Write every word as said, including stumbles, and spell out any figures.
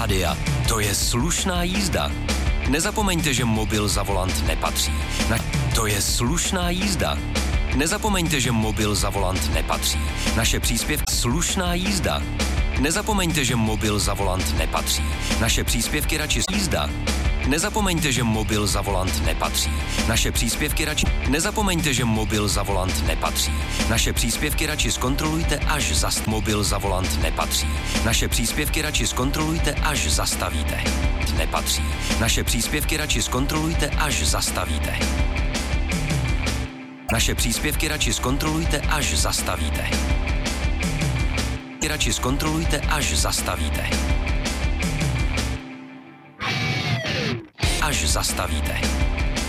rádia. To je slušná jízda. Nezapomeňte, že mobil za volant nepatří. Na... To je slušná jízda. Nezapomeňte, že mobil za volant nepatří. Naše příspěvky slušná jízda. Nezapomeňte, že mobil za volant nepatří. Naše příspěvky radši jízda. Nezapomeňte, že mobil za volant nepatří. Naše příspěvky radši... Nezapomeňte, že mobil za volant nepatří. Naše příspěvky radši zkontrolujte, až zast... Mobil za volant nepatří. Naše příspěvky radši zkontrolujte, až zastavíte. Nepatří. Naše příspěvky radši zkontrolujte, až zastavíte. Naše příspěvky radši zkontrolujte, až zastavíte. Radši zkontrolujte, až zastavíte. Až zastavíte.